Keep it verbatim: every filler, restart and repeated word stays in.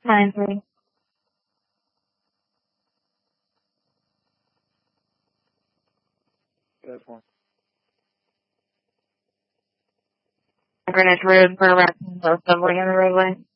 nine three. Good point. Greenwich Road for arresting both doubling on the roadway.